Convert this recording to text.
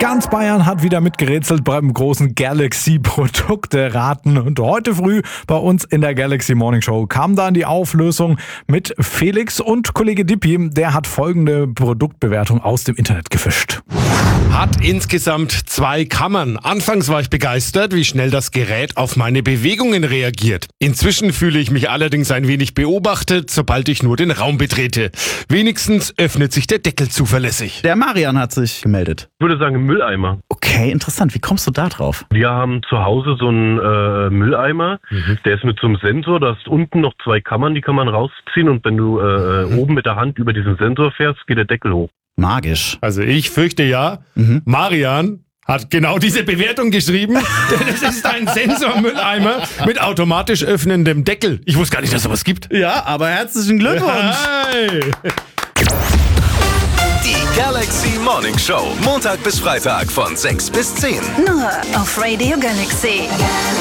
Ganz Bayern hat wieder mitgerätselt beim großen Galaxy-Produkte-Raten. Und heute früh bei uns in der Galaxy Morning Show kam dann die Auflösung mit Felix und Kollege Dippi. Der hat folgende Produktbewertung aus dem Internet gefischt. Hat insgesamt 2 Kammern. Anfangs war ich begeistert, wie schnell das Gerät auf meine Bewegungen reagiert. Inzwischen fühle ich mich allerdings ein wenig beobachtet, sobald ich nur den Raum betrete. Wenigstens öffnet sich der Deckel zuverlässig. Der Marian hat sich gemeldet. Ich würde sagen Mülleimer. Okay, interessant. Wie kommst du da drauf? Wir haben zu Hause so einen Mülleimer, der ist mit so einem Sensor, da ist unten noch 2 Kammern, die kann man rausziehen und wenn du oben mit der Hand über diesen Sensor fährst, geht der Deckel hoch. Magisch. Also ich fürchte ja, Marian hat genau diese Bewertung geschrieben, denn es ist ein Sensormülleimer mit automatisch öffnendem Deckel. Ich wusste gar nicht, dass es sowas gibt. Ja, aber herzlichen Glückwunsch. Hi. Die Galaxy Morning Show, Montag bis Freitag von 6 bis 10. Nur auf Radio Galaxy.